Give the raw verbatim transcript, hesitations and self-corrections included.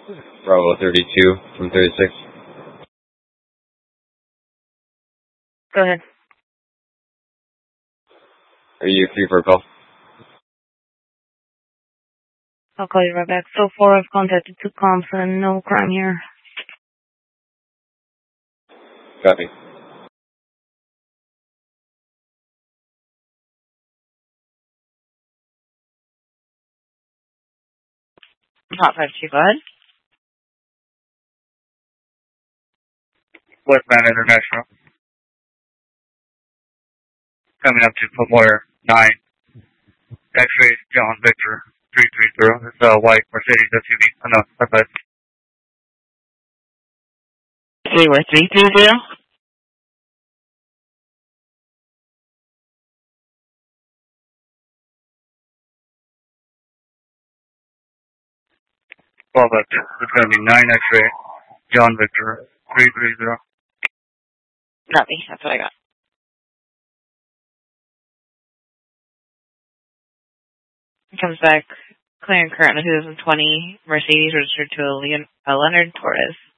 Bravo thirty-two from thirty-six. Go ahead. Are you free for a call? I'll call you right back. So far, I've contacted two comps and no crime here. Copy. Hot five two, go ahead. Westbound International. Coming up to Fort nine. X-ray John Victor three three zero. It's a white Mercedes S U V. Oh, no, that's right. Three were three three zero. twelve X. It's going to be nine X-ray John Victor three three zero. Copy. That's what I got. It comes back clear and current on the two thousand twenty Mercedes registered to a, Leon, a Leonard Torres.